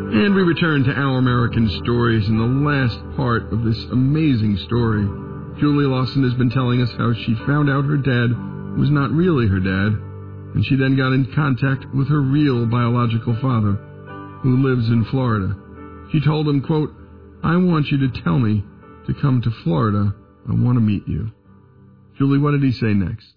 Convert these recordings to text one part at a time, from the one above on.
And we return to Our American Stories in the last part of this amazing story. Julie Lawson has been telling us how she found out her dad was not really her dad, and she then got in contact with her real biological father, who lives in Florida. She told him, quote, "I want you to tell me to come to Florida. I want to meet you." Julie, what did he say next?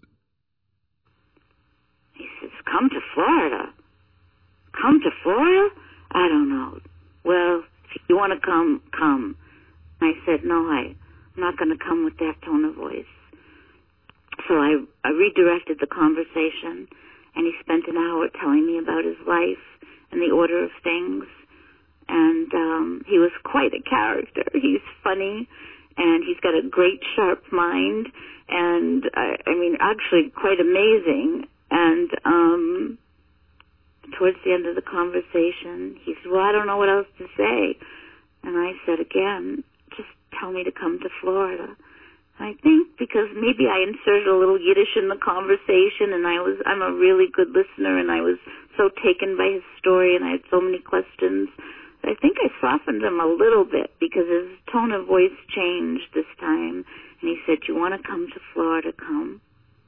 He says, "Come to Florida? Come to Florida? I don't know. Well, if you want to come, come." I said, "No, I'm not going to come with that tone of voice." So I redirected the conversation, and he spent an hour telling me about his life and the order of things. And he was quite a character. He's funny, and he's got a great, sharp mind, and, I mean, actually quite amazing. And towards the end of the conversation, he said, "Well, I don't know what else to say." And I said again, "Just tell me to come to Florida." I think because maybe I inserted a little Yiddish in the conversation, and I'm a really good listener, and I was so taken by his story, and I had so many questions. I think I softened him a little bit because his tone of voice changed this time, and he said, "You want to come to Florida, come."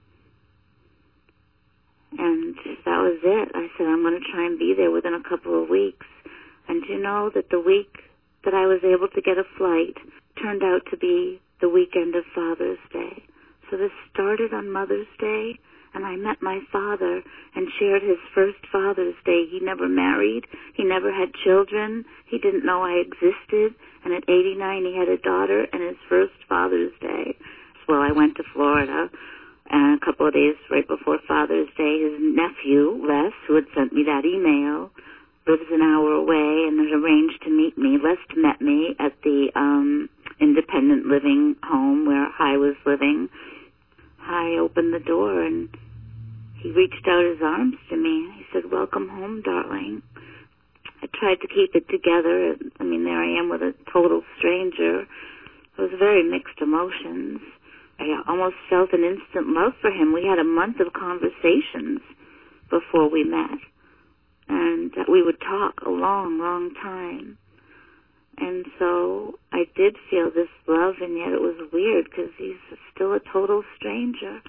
And that was it. I said, "I'm going to try and be there within a couple of weeks." And you know that the week that I was able to get a flight turned out to be the weekend of Father's Day. So this started on Mother's Day, and I met my father and shared his first Father's Day. He never married. He never had children. He didn't know I existed. And at 89, he had a daughter and his first Father's Day. Well, I went to Florida. And a couple of days right before Father's Day, his nephew, Les, who had sent me that email, lives an hour away and had arranged to meet me. Les met me at the independent living home where Hy was living. Hy opened the door and he reached out his arms to me. He said, "Welcome home, darling." I tried to keep it together. I mean, there I am with a total stranger. It was very mixed emotions. I almost felt an instant love for him. We had a month of conversations before we met, and we would talk a long, long time. And so I did feel this love, and yet it was weird because he's still a total stranger.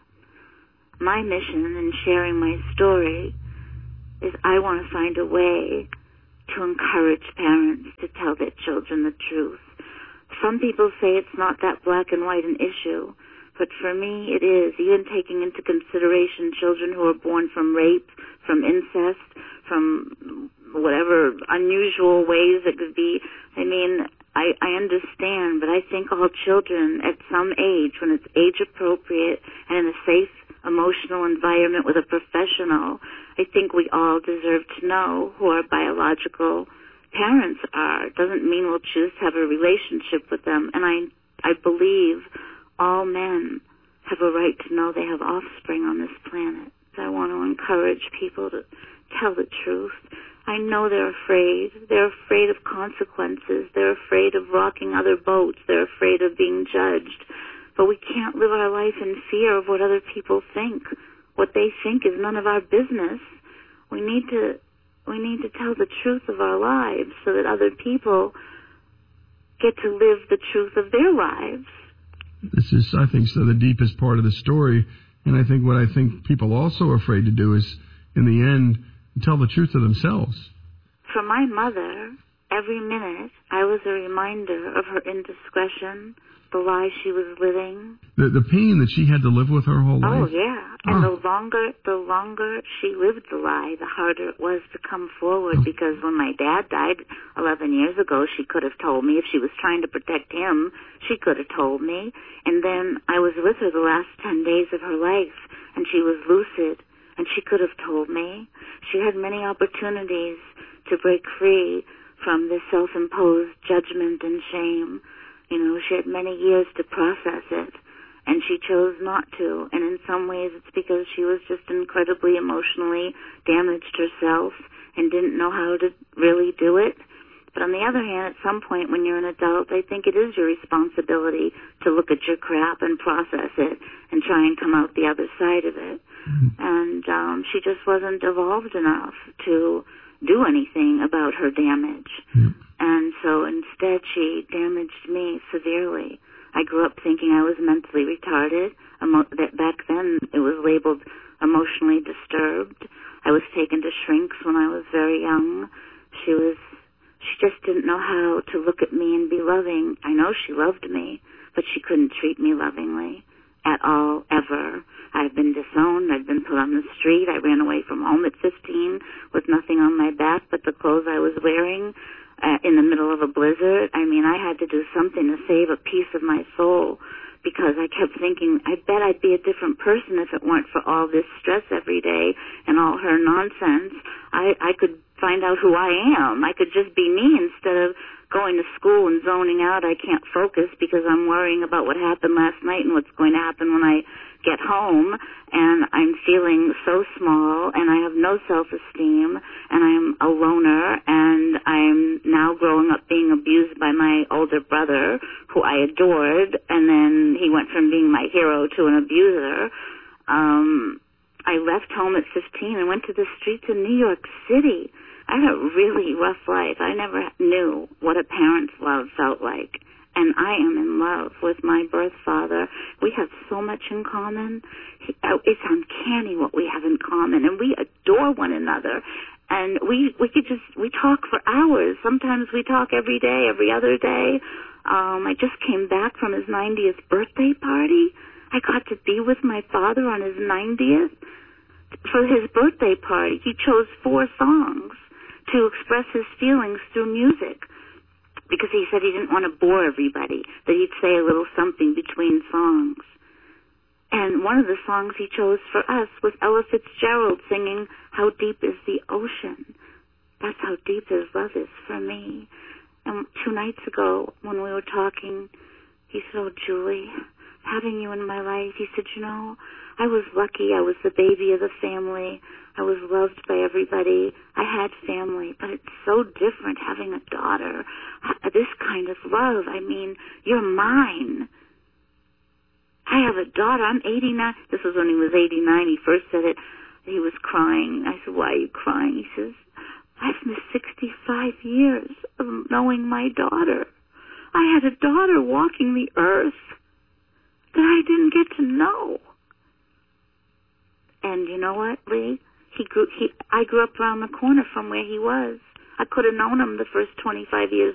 My mission in sharing my story is I want to find a way to encourage parents to tell their children the truth. Some people say it's not that black and white an issue, but for me it is, even taking into consideration children who are born from rape, from incest, from whatever unusual ways it could be. I mean, I understand, but I think all children at some age, when it's age appropriate and in a safe emotional environment with a professional, I think we all deserve to know who our biological parents are. It doesn't mean we'll choose to have a relationship with them. And I believe all men have a right to know they have offspring on this planet. I want to encourage people to tell the truth. I know they're afraid. They're afraid of consequences. They're afraid of rocking other boats. They're afraid of being judged. But we can't live our life in fear of what other people think. What they think is none of our business. We need to tell the truth of our lives so that other people get to live the truth of their lives. This is, I think, so the deepest part of the story. And I think what I think people also are afraid to do is, in the end, tell the truth to themselves. For my mother, every minute I was a reminder of her indiscretion, the lie she was living. The pain that she had to live with her whole life? Oh, yeah. And the longer she lived the lie, the harder it was to come forward. Because when my dad died 11 years ago, she could have told me. If she was trying to protect him, she could have told me. And then I was with her the last 10 days of her life, and she was lucid, and she could have told me. She had many opportunities to break free from this self-imposed judgment and shame. You know, she had many years to process it, and she chose not to. And in some ways it's because she was just incredibly emotionally damaged herself and didn't know how to really do it. But on the other hand, at some point when you're an adult, I think it is your responsibility to look at your crap and process it and try and come out the other side of it. Mm-hmm. And she just wasn't evolved enough to do anything about her damage. Yep. And so instead she damaged me severely. I grew up thinking I was mentally retarded. That back then it was labeled emotionally disturbed. I was taken to shrinks when I was very young. She just didn't know how to look at me and be loving. I know she loved me, but she couldn't treat me lovingly at all, ever. I've been disowned. I've been put on the street. I ran away from home at 15 with nothing on my back but the clothes I was wearing in the middle of a blizzard. I mean, I had to do something to save a piece of my soul because I kept thinking, I bet I'd be a different person if it weren't for all this stress every day and all her nonsense. I could find out who I am. I could just be me instead of going to school and zoning out. I can't focus because I'm worrying about what happened last night and what's going to happen when I get home, and I'm feeling so small, and I have no self-esteem, and I'm a loner, and I'm now growing up being abused by my older brother, who I adored, and then he went from being my hero to an abuser. I left home at 15 and went to the streets of New York City. I had a really rough life. I never knew what a parent's love felt like. And I am in love with my birth father. We have so much in common. It's uncanny what we have in common. And we adore one another. And we talk for hours. Sometimes we talk every day, every other day. I just came back from his 90th birthday party. I got to be with my father on his 90th. For his birthday party, he chose 4 songs to express his feelings through music, because he said he didn't want to bore everybody, that he'd say a little something between songs. And one of the songs he chose for us was Ella Fitzgerald singing, "How Deep is the Ocean." That's how deep his love is for me. And 2 nights ago, when we were talking, he said, "Oh, Julie, having you in my life," he said, "you know, I was lucky. I was the baby of the family. I was loved by everybody. I had family, but it's so different having a daughter. This kind of love, I mean, you're mine. I have a daughter. I'm 89. This was when he was 89. He first said it. He was crying. I said, "Why are you crying?" He says, "I've missed 65 years of knowing my daughter. I had a daughter walking the earth that I didn't get to know." And you know what, Lee? I grew up around the corner from where he was. I could have known him the first 25 years